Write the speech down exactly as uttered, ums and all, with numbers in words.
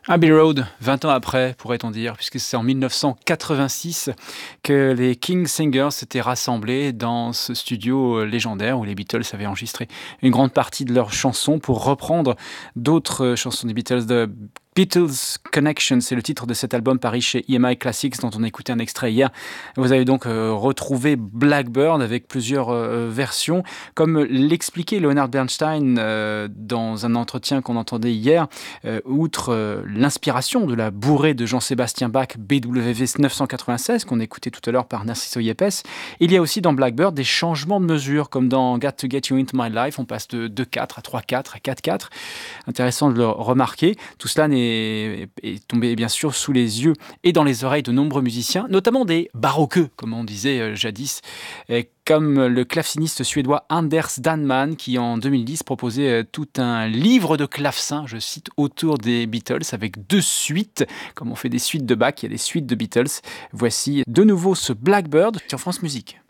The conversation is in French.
Abbey Road, vingt ans après, pourrait-on dire, puisque c'est en mille neuf cent quatre-vingt-six que les King Singers s'étaient rassemblés dans ce studio légendaire où les Beatles avaient enregistré une grande partie de leurs chansons pour reprendre d'autres chansons des Beatles. De Beatles Connection, c'est le titre de cet album paru chez E M I Classics dont on a écouté un extrait hier. Vous avez donc euh, retrouvé Blackbird avec plusieurs euh, versions. Comme l'expliquait Leonard Bernstein euh, dans un entretien qu'on entendait hier, euh, outre euh, l'inspiration de la bourrée de Jean-Sébastien Bach B W V neuf cent quatre-vingt-seize qu'on écoutait tout à l'heure par Narciso Yepes, il y a aussi dans Blackbird des changements de mesure comme dans Got to Get You Into My Life, on passe de deux quatre à trois quatre à quatre quatre. Intéressant de le remarquer. Tout cela n'est est tombé bien sûr sous les yeux et dans les oreilles de nombreux musiciens, notamment des baroqueux, comme on disait euh, jadis, et comme le claveciniste suédois Anders Dahlman qui en deux mille dix proposait euh, tout un livre de clavecin, je cite, autour des Beatles avec deux suites, comme on fait des suites de Bach, il y a des suites de Beatles. Voici de nouveau ce Blackbird sur France Musique.